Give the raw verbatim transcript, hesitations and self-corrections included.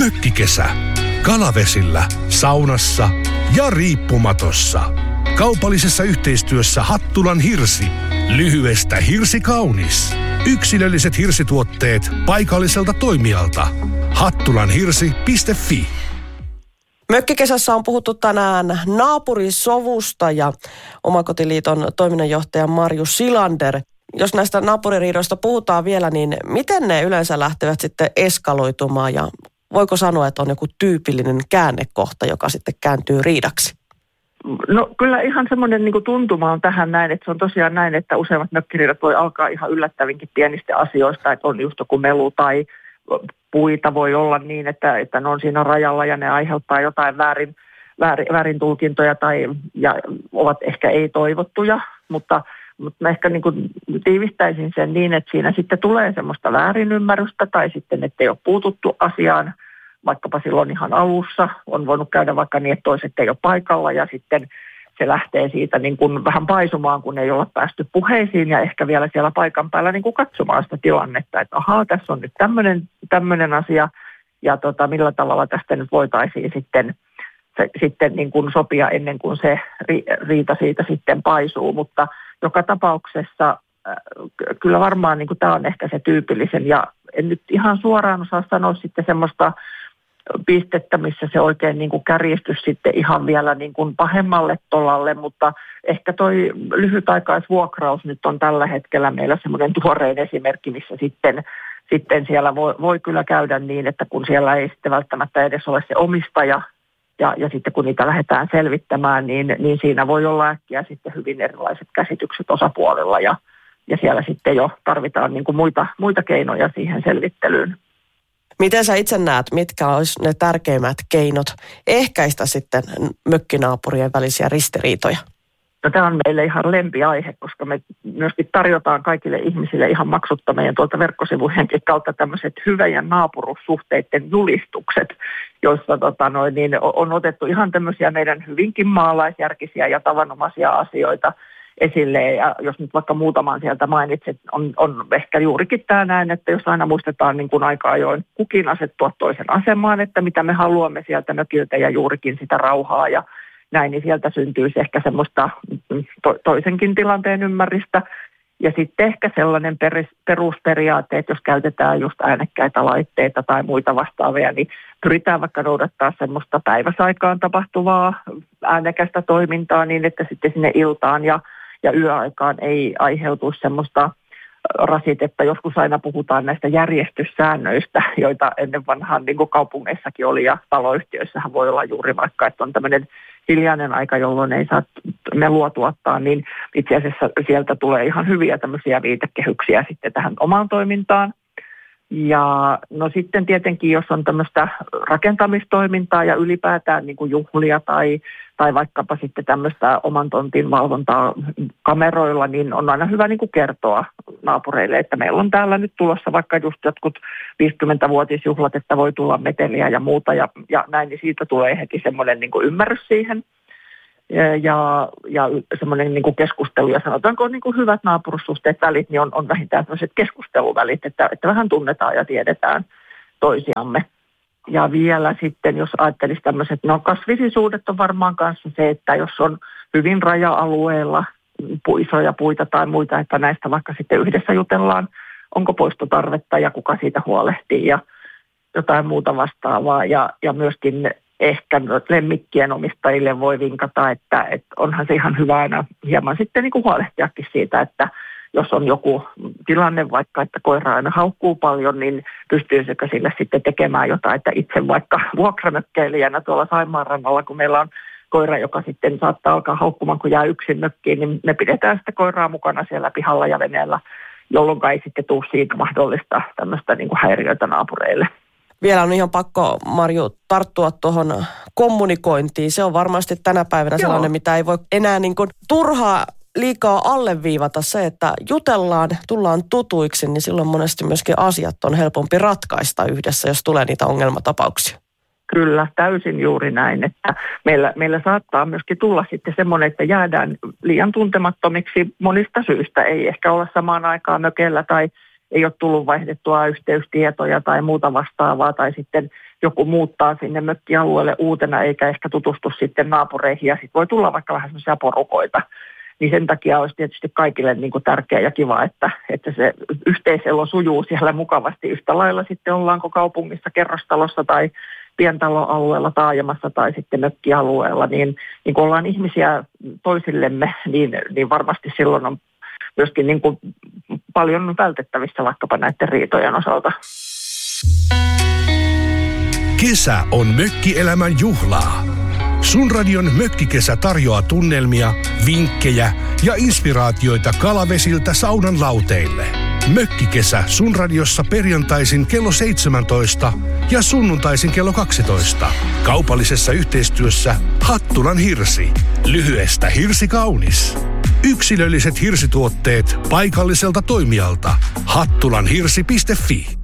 Mökkikesä. Kalavesillä, saunassa ja riippumatossa. Kaupallisessa yhteistyössä Hattulan Hirsi. Lyhyestä hirsi kaunis. Yksilölliset hirsituotteet paikalliselta toimijalta. hattulanhirsi piste fi. Mökkikesässä on puhuttu tänään naapurisovusta ja Omakotiliiton toiminnanjohtaja Marju Silander. Jos näistä naapuririidoista puhutaan vielä, niin miten ne yleensä lähtevät sitten eskaloitumaan ja voiko sanoa, että on joku tyypillinen käännekohta, joka sitten kääntyy riidaksi? No kyllä ihan semmoinen niin kuin tuntuma on tähän näin, että se on tosiaan näin, että useimmat mökkiriidat voi alkaa ihan yllättävinkin pienistä asioista, että on just joku melu tai puita voi olla niin, että, että ne on siinä rajalla ja ne aiheuttaa jotain väärin, väärin, väärin tulkintoja tai ja ovat ehkä ei-toivottuja, mutta, mutta mä ehkä niin kuin tiivistäisin sen niin, että siinä sitten tulee semmoista väärinymmärrystä tai sitten, että ei ole puututtu asiaan, vaikkapa silloin ihan alussa on voinut käydä vaikka niin, että toiset ei ole paikalla ja sitten se lähtee siitä niin kuin vähän paisumaan, kun ei olla päästy puheisiin ja ehkä vielä siellä paikan päällä niin kuin katsomaan sitä tilannetta, että ahaa, tässä on nyt tämmöinen, tämmöinen asia ja tota, millä tavalla tästä nyt voitaisiin sitten, se, sitten niin kuin sopia ennen kuin se riita siitä sitten paisuu, mutta joka tapauksessa äh, kyllä varmaan niin kuin tämä on ehkä se tyypillisen ja en nyt ihan suoraan osaa sanoa sitten semmoista pistettä, missä se oikein niin kuin kärjistys sitten ihan vielä niin kuin pahemmalle tolalle, mutta ehkä toi lyhytaikaisvuokraus nyt on tällä hetkellä meillä semmoinen tuorein esimerkki, missä sitten, sitten siellä voi, voi kyllä käydä niin, että kun siellä ei sitten välttämättä edes ole se omistaja ja, ja sitten kun niitä lähdetään selvittämään, niin, niin siinä voi olla äkkiä sitten hyvin erilaiset käsitykset osapuolella ja, ja siellä sitten jo tarvitaan niin kuin muita, muita keinoja siihen selvittelyyn. Miten sä itse näet, mitkä olisi ne tärkeimmät keinot ehkäistä sitten mökkinaapurien välisiä ristiriitoja? No, tämä on meille ihan lempiaihe, koska me myöskin tarjotaan kaikille ihmisille ihan maksutta meidän tuolta verkkosivujenkin kautta tämmöiset hyvien naapurussuhteiden julistukset, joissa tota noin, niin on otettu ihan tämmöisiä meidän hyvinkin maalaisjärkisiä ja tavanomaisia asioita esille. Ja jos nyt vaikka muutaman sieltä mainitset, on, on ehkä juurikin tämä näin, että jos aina muistetaan niin kuin aika ajoin kukin asettua toisen asemaan, että mitä me haluamme sieltä mökiltä ja juurikin sitä rauhaa ja näin, niin sieltä syntyisi ehkä semmoista to, toisenkin tilanteen ymmärrystä. Ja sitten ehkä sellainen peris, perusperiaate, että jos käytetään just äänekkäitä laitteita tai muita vastaavia, niin pyritään vaikka noudattaa semmoista päiväsaikaan tapahtuvaa äänekästä toimintaa niin, että sitten sinne iltaan ja, ja yöaikaan ei aiheutuisi semmoista rasitetta. Joskus aina puhutaan näistä järjestyssäännöistä, joita ennen vanhaan niin kuin kaupungeissakin oli ja taloyhtiöissähän voi olla juuri vaikka, että on tämmöinen hiljainen aika, jolloin ei saa melua tuottaa, niin itse asiassa sieltä tulee ihan hyviä tämmöisiä viitekehyksiä sitten tähän omaan toimintaan. Ja no sitten tietenkin, jos on tämmöistä rakentamistoimintaa ja ylipäätään niin kuin juhlia tai, tai vaikkapa sitten tämmöistä oman tontin valvontaa kameroilla, niin on aina hyvä niin kuin kertoa naapureille, että meillä on täällä nyt tulossa vaikka just jotkut viisikymmentävuotisjuhlat, että voi tulla meteliä ja muuta ja, ja näin, niin siitä tulee heti semmoinen niin kuin ymmärrys siihen. Ja, ja semmoinen niin kuin keskustelu ja sanotaanko niin kuin hyvät naapurussuhteet välit, niin on, on vähintään sellaiset keskusteluvälit, että, että vähän tunnetaan ja tiedetään toisiamme. Ja vielä sitten, jos ajattelisi tämmöiset, no kasvisisuudet on varmaan kanssa se, että jos on hyvin raja-alueella isoja puita tai muita, että näistä vaikka sitten yhdessä jutellaan, onko poistotarvetta ja kuka siitä huolehtii ja jotain muuta vastaavaa ja, ja myöskin ehkä lemmikkien omistajille voi vinkata, että, että onhan se ihan hyvä aina hieman sitten niin kuin huolehtiakin siitä, että jos on joku tilanne vaikka, että koira aina haukkuu paljon, niin pystyisikö sille sitten tekemään jotain, että itse vaikka vuokramökkeilijänä tuolla Saimaan rannalla, kun meillä on koira, joka sitten saattaa alkaa haukkumaan, kun jää yksin mökkiin, niin me pidetään sitä koiraa mukana siellä pihalla ja veneellä, jolloin ei sitten tule siitä mahdollista tämmöistä niin kuin häiriöitä naapureille. Vielä on ihan pakko, Marju, tarttua tuohon kommunikointiin. Se on varmasti tänä päivänä Joo. sellainen, mitä ei voi enää niin kuin turhaa liikaa alleviivata se, että jutellaan, tullaan tutuiksi, niin silloin monesti myöskin asiat on helpompi ratkaista yhdessä, jos tulee niitä ongelmatapauksia. Kyllä, täysin juuri näin, että meillä, meillä saattaa myöskin tulla sitten semmoinen, että jäädään liian tuntemattomiksi monista syistä. Ei ehkä olla samaan aikaan mökellä tai ei ole tullut vaihdettua yhteystietoja tai muuta vastaavaa, tai sitten joku muuttaa sinne mökkialueelle uutena eikä ehkä tutustu sitten naapureihin, ja sitten voi tulla vaikka vähän semmoisia porukoita. Niin sen takia olisi tietysti kaikille niin kuin tärkeää ja kiva, että, että se yhteiselo sujuu siellä mukavasti yhtä lailla. Sitten ollaanko kaupungissa, kerrostalossa tai pientaloalueella, taajamassa tai sitten mökkialueella, niin, niin kun ollaan ihmisiä toisillemme, niin, niin varmasti silloin on myöskin niin kuin paljon vältettävissä vaikkapa näiden riitojen osalta. Kesä on mökkielämän juhlaa. Sunradion Mökkikesä tarjoaa tunnelmia, vinkkejä ja inspiraatioita kalavesiltä saunan lauteille. Mökkikesä Sunradiossa perjantaisin kello seitsemäntoista ja sunnuntaisin kello kaksitoista. Kaupallisessa yhteistyössä Hattulan Hirsi. Lyhyestä Hirsi Kaunis. Yksilölliset hirsituotteet paikalliselta toimijalta. hattulanhirsi piste fi